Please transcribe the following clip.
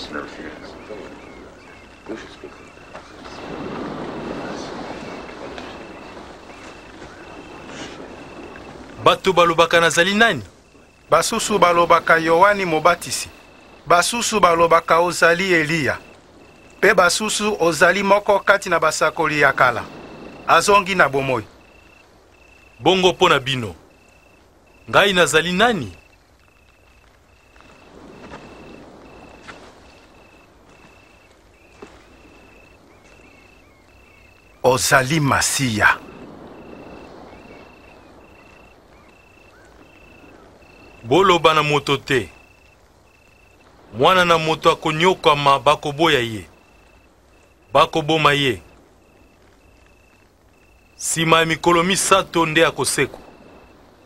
Bato balobaka nazali nani? Basusu balobaka Yohani Mobatisi. Basusu balobaka ozali Eliya. Pe basusu ozali moko kati na basakoli ya kala. Azongi na bomoi. Bongo pona bino. Ngai nazali nani? Ozali Masiya. Boloba na moto te. Mwana na moto akonyokama bakoboya ye. Bakoboma ye. Sima ya mikolo misato nde akosekwa.